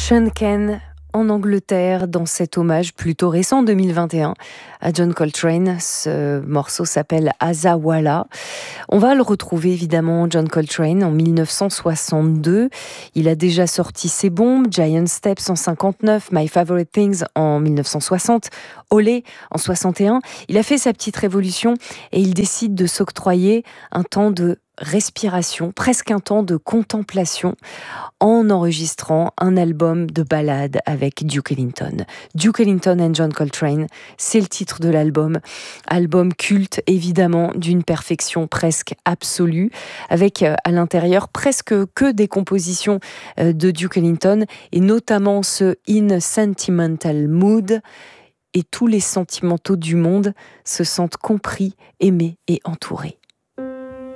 Sean Ken en Angleterre dans cet hommage plutôt récent 2021 à John Coltrane. Ce morceau s'appelle Azawala. On va le retrouver évidemment, John Coltrane, en 1962. Il a déjà sorti ses bombes, Giant Steps en 59, My Favorite Things en 1960, Olé en 61. Il a fait sa petite révolution et il décide de s'octroyer un temps de respiration, presque un temps de contemplation, en enregistrant un album de ballades avec Duke Ellington. Duke Ellington and John Coltrane, c'est le titre de l'album. Album culte, évidemment, d'une perfection presque absolue, avec à l'intérieur presque que des compositions de Duke Ellington, et notamment ce In a Sentimental Mood. Et tous les sentimentaux du monde se sentent compris, aimés et entourés.